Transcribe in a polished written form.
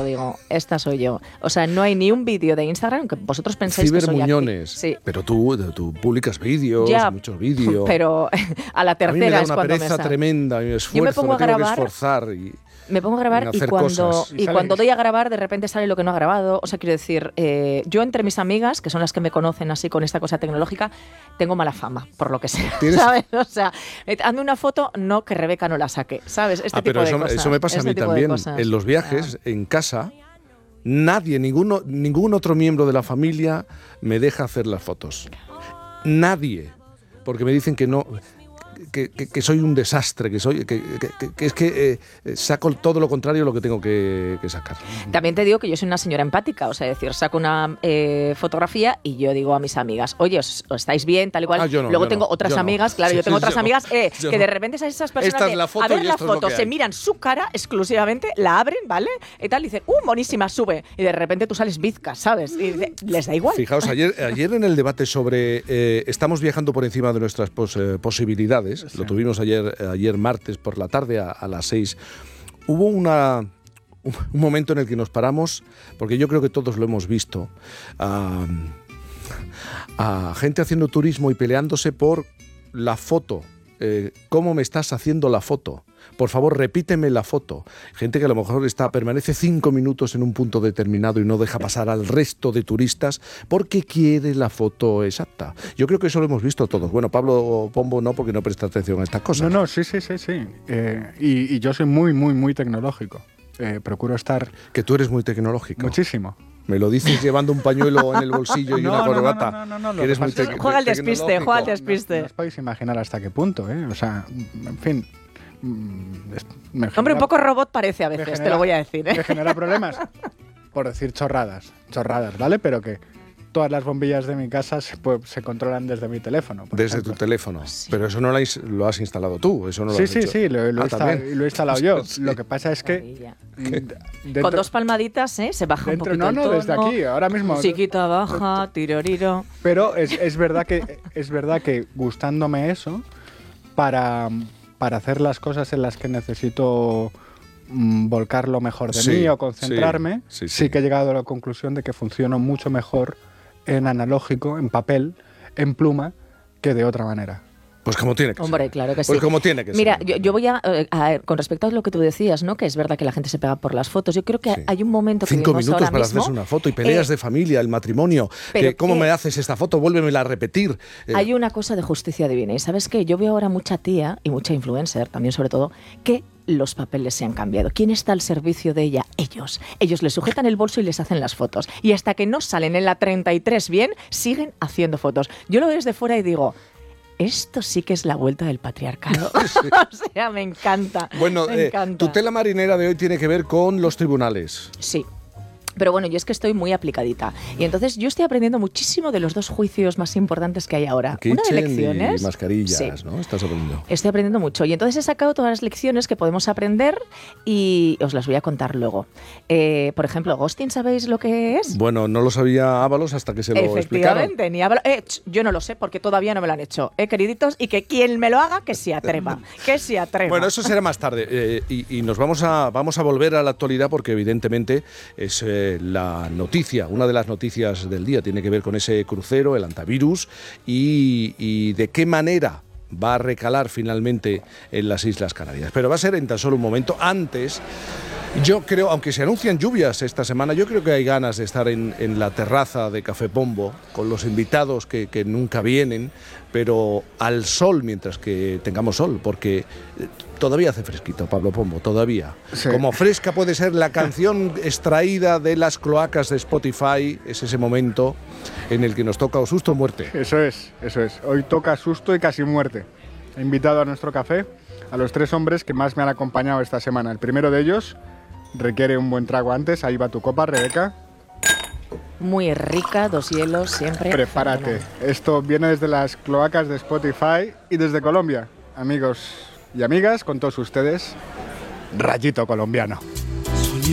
lo digo, esta soy yo. O sea, no hay ni un vídeo de Instagram que vosotros pensáis que soy Cibermuñones. Sí. Pero tú publicas vídeos, Ya, muchos vídeos. Pero a la tercera a mí me da es una cuando me pereza sale. tremenda, me esfuerzo, Yo me pongo a tengo que grabar. esforzar Me pongo a grabar y cuando doy a grabar de repente sale lo que no ha grabado. O sea, quiero decir, yo entre mis amigas, que son las que me conocen así con esta cosa tecnológica, tengo mala fama, por lo que sea, ¿sabes? O sea, hazme una foto, no que Rebeca no la saque, ¿sabes? Este tipo de cosas. Eso me pasa a mí también. En los viajes, en casa, nadie, ningún otro miembro de la familia me deja hacer las fotos. Nadie. Porque me dicen que no... Que soy un desastre, que es que saco todo lo contrario de lo que tengo que sacar. También te digo que yo soy una señora empática, o sea, es decir, saco una fotografía y yo digo a mis amigas, oye, ¿os estáis bien? Tal y cual. Luego tengo otras amigas, claro, yo tengo otras amigas que de repente esas personas a ver la foto, se miran su cara exclusivamente, la abren, ¿vale? Y tal, y dicen, buenísima, sube. Y de repente tú sales bizca, ¿sabes? Y les da igual. Fijaos, ayer en el debate sobre estamos viajando por encima de nuestras posibilidades, sí. Lo tuvimos ayer martes por la tarde a las 6. Hubo un momento en el que nos paramos, porque yo creo que todos lo hemos visto, a gente haciendo turismo y peleándose por la foto. ¿Cómo me estás haciendo la foto? Por favor, repíteme la foto. Gente que a lo mejor permanece 5 minutos en un punto determinado y no deja pasar al resto de turistas porque quiere la foto exacta. Yo creo que eso lo hemos visto todos. Bueno, Pablo Pombo no, porque no presta atención a estas cosas. No, sí. Y yo soy muy tecnológico. Procuro estar... Que tú eres muy tecnológico. Muchísimo. Me lo dices llevando un pañuelo en el bolsillo y una corbata. No. Eres muy juega al despiste. No os podéis imaginar hasta qué punto, ¿eh? O sea, en fin... Hombre, un poco robot parece a veces, te lo voy a decir, ¿eh? Me genera problemas por decir chorradas, ¿vale? Pero que todas las bombillas de mi casa se controlan desde mi teléfono. Desde tu teléfono. Sí. Pero eso no lo has instalado tú, eso no lo has hecho. Sí, lo he instalado yo. Sí. Lo que pasa es que... Con 2 palmaditas, se baja un poquito el tono. Desde aquí, ahora mismo. Musiquita baja, tiroriro. Pero es verdad que gustándome eso, para hacer las cosas en las que necesito volcar lo mejor de mí o concentrarme, sí que he llegado a la conclusión de que funciono mucho mejor en analógico, en papel, en pluma, que de otra manera. Pues como tiene que ser. Hombre, claro que sí. Pues como tiene que Mira, ser. yo voy a con respecto a lo que tú decías, ¿no? Que es verdad que la gente se pega por las fotos. Yo creo que hay un momento que 5 vivimos minutos ahora para mismo, hacerse una foto y peleas de familia, el matrimonio. ¿Cómo me haces esta foto? Vuélvemela a repetir. Hay una cosa de justicia divina. Y ¿sabes qué? Yo veo ahora mucha tía y mucha influencer, también sobre todo, que los papeles se han cambiado. ¿Quién está al servicio de ella? Ellos. Ellos les sujetan el bolso y les hacen las fotos. Y hasta que no salen en la 33 bien, siguen haciendo fotos. Yo lo veo desde fuera y digo... Esto sí que es la vuelta del patriarcado. Sí. O sea, me encanta. Bueno, me encanta. Tu tela marinera de hoy tiene que ver con los tribunales. Sí. Pero bueno, yo es que estoy muy aplicadita. Y entonces yo estoy aprendiendo muchísimo de los 2 juicios más importantes que hay ahora. Kitchen, una de lecciones. Y mascarillas, ¿no? Estás aprendiendo. Estoy aprendiendo mucho. Y entonces he sacado todas las lecciones que podemos aprender y os las voy a contar luego. Por ejemplo, ghosting, ¿sabéis lo que es? Bueno, no lo sabía Ábalos hasta que se lo explicaron. Efectivamente, ni Ábalos. Yo no lo sé porque todavía no me lo han hecho, queriditos. Y que quien me lo haga, que se atreva. Que se atreva. Bueno, eso será más tarde. Y nos vamos a volver a la actualidad porque evidentemente es... la noticia, una de las noticias del día tiene que ver con ese crucero, el antivirus y de qué manera va a recalar finalmente en las Islas Canarias. Pero va a ser en tan solo un momento. Antes, yo creo, aunque se anuncian lluvias esta semana, yo creo que hay ganas de estar en la terraza de Café Pombo con los invitados que nunca vienen, pero al sol mientras que tengamos sol, porque todavía hace fresquito, Pablo Pombo, todavía. Sí. Como fresca puede ser la canción extraída de las cloacas de Spotify, es ese momento en el que nos toca o susto o muerte. Eso es. Hoy toca susto y casi muerte. He invitado a nuestro café a los 3 hombres que más me han acompañado esta semana. El primero de ellos requiere un buen trago antes. Ahí va tu copa, Rebeca. Muy rica, 2 hielos, siempre. Prepárate. Esto viene desde las cloacas de Spotify y desde Colombia. Amigos y amigas, con todos ustedes, Rayito Colombiano.